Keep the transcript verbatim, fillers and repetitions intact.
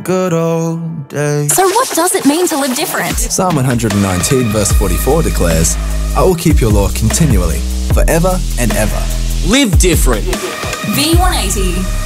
good old days. So what does it mean to live different? Psalm one hundred nineteen verse forty-four declares, I will keep your law continually, forever and ever. Live different. V one eighty.